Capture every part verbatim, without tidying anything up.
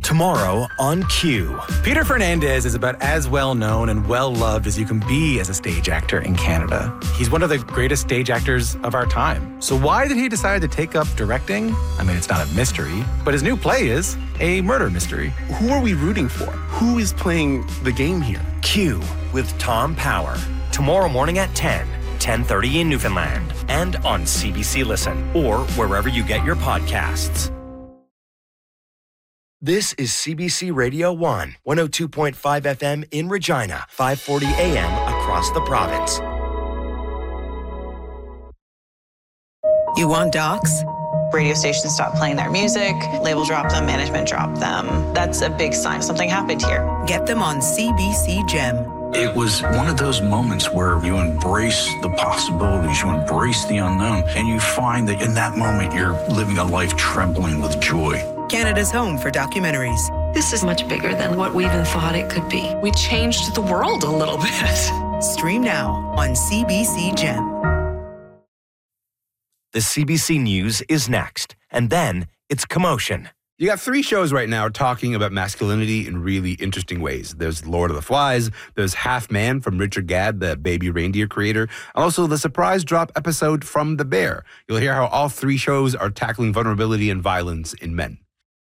Tomorrow on Q. Peter Fernandez is about as well known and well loved as you can be as a stage actor in Canada. He's one of the greatest stage actors of our time. So why did he decide to take up directing? I mean, it's not a mystery, but his new play is a murder mystery. Who are we rooting for? Who is playing the game here? Q with Tom Power. Tomorrow morning at ten, ten thirty in Newfoundland, and on C B C Listen, or wherever you get your podcasts. This is C B C Radio one, one oh two point five F M in Regina, five forty A M across the province. You want docs? Radio stations stop playing their music, label drop them, management drop them. That's a big sign something happened here. Get them on C B C Gem. It was one of those moments where you embrace the possibilities, you embrace the unknown, and you find that in that moment you're living a life trembling with joy. Canada's home for documentaries. This is much bigger than what we even thought it could be. We changed the world a little bit. Stream now on C B C Gem. The C B C News is next, and then it's Commotion. You got three shows right now talking about masculinity in really interesting ways. There's Lord of the Flies, there's Half Man from Richard Gadd, the Baby Reindeer creator, and also the surprise drop episode from The Bear. You'll hear how all three shows are tackling vulnerability and violence in men.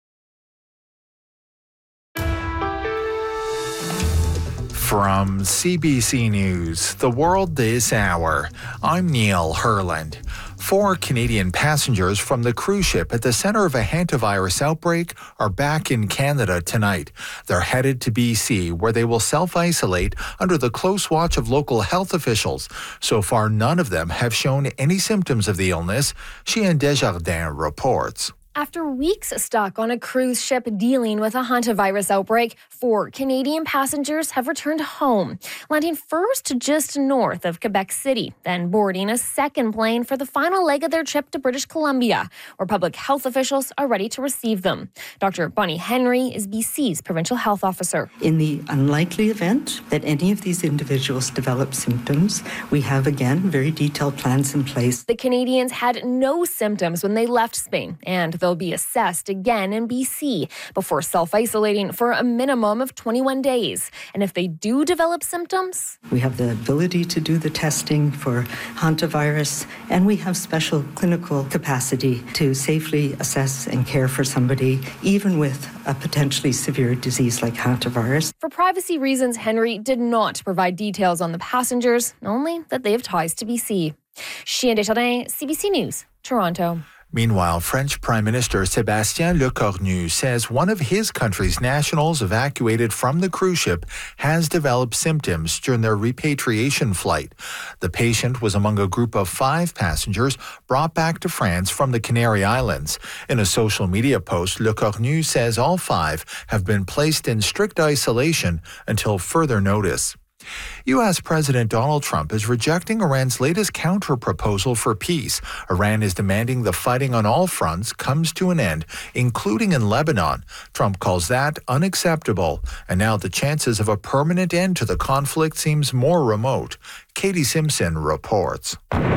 From C B C News, The World This Hour, I'm Neil Herland. Four Canadian passengers from the cruise ship at the center of a hantavirus outbreak are back in Canada tonight. They're headed to B C, where they will self-isolate under the close watch of local health officials. So far, none of them have shown any symptoms of the illness, Chien Desjardins reports. After weeks stuck on a cruise ship dealing with a hantavirus outbreak, four Canadian passengers have returned home, landing first just north of Quebec City, then boarding a second plane for the final leg of their trip to British Columbia, where public health officials are ready to receive them. Doctor Bonnie Henry is B C's provincial health officer. In the unlikely event that any of these individuals develop symptoms, we have, again, very detailed plans in place. The Canadians had no symptoms when they left Spain, and they'll be assessed again in B C before self-isolating for a minimum of twenty-one days. And if they do develop symptoms, we have the ability to do the testing for hantavirus, and we have special clinical capacity to safely assess and care for somebody, even with a potentially severe disease like hantavirus. For privacy reasons, Henry did not provide details on the passengers, only that they have ties to B C. Chien Desjardins, C B C News, Toronto. Meanwhile, French Prime Minister Sébastien Lecornu says one of his country's nationals evacuated from the cruise ship has developed symptoms during their repatriation flight. The patient was among a group of five passengers brought back to France from the Canary Islands. In a social media post, Lecornu says all five have been placed in strict isolation until further notice. U S President Donald Trump is rejecting Iran's latest counter-proposal for peace. Iran is demanding the fighting on all fronts comes to an end, including in Lebanon. Trump calls that unacceptable, and now the chances of a permanent end to the conflict seems more remote. Katie Simpson reports.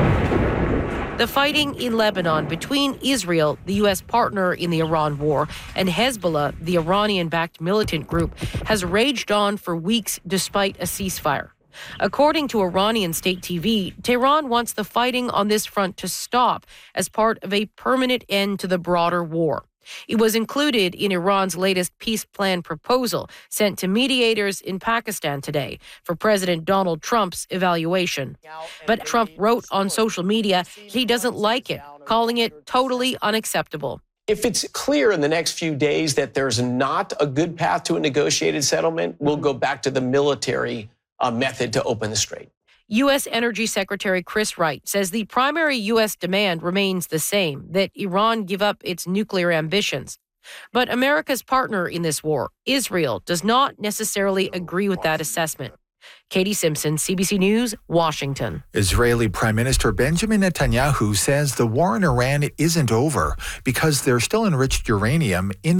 The fighting in Lebanon between Israel, the U S partner in the Iran war, and Hezbollah, the Iranian-backed militant group, has raged on for weeks despite a ceasefire. According to Iranian state T V, Tehran wants the fighting on this front to stop as part of a permanent end to the broader war. It was included in Iran's latest peace plan proposal sent to mediators in Pakistan today for President Donald Trump's evaluation. But Trump wrote on social media he doesn't like it, calling it totally unacceptable. If it's clear in the next few days that there's not a good path to a negotiated settlement, we'll go back to the military uh, method to open the strait. U S Energy Secretary Chris Wright says the primary U S demand remains the same, that Iran give up its nuclear ambitions. But America's partner in this war, Israel, does not necessarily agree with that assessment. Katie Simpson, C B C News, Washington. Israeli Prime Minister Benjamin Netanyahu says the war in Iran isn't over because there's still enriched uranium in